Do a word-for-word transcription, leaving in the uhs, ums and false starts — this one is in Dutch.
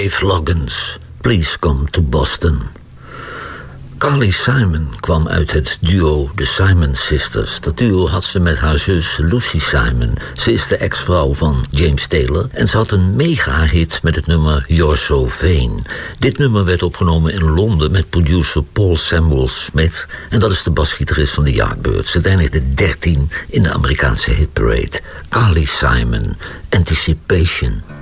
Dave Loggins, Please Come to Boston. Carly Simon kwam uit het duo The Simon Sisters. Dat duo had ze met haar zus Lucy Simon. Ze is de ex-vrouw van James Taylor en ze had een mega-hit met het nummer You're So Vain. Dit nummer werd opgenomen in Londen met producer Paul Samuel Smith en dat is de basgitarist van de Yardbirds. Het eindigde dertien in de Amerikaanse hitparade. Carly Simon, Anticipation.